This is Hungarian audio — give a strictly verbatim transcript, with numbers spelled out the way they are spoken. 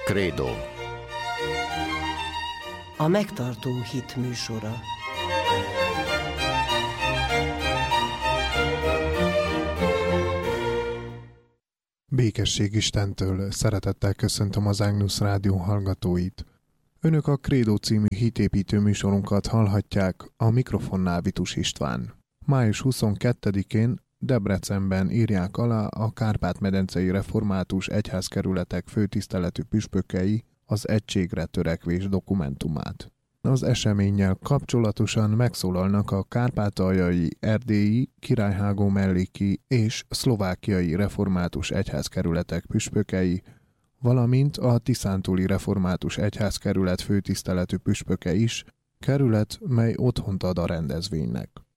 Krédó. A megtartó hit műsora. Békesség Istentől, szeretettel köszöntöm az Agnus Rádió hallgatóit. Önök a Krédó című hitépítő műsorunkat hallhatják, a mikrofonnál Vitus István. május huszonkettedikén Debrecenben írják alá a Kárpát-medencei református egyházkerületek főtiszteletű püspökei az egységre törekvés dokumentumát. Az eseménnyel kapcsolatosan megszólalnak a kárpátaljai, erdélyi, királyhágó melléki és szlovákiai református egyházkerületek püspökei, valamint a tiszántúli református egyházkerület főtiszteletű püspöke is, kerület, mely otthont ad a rendezvénynek.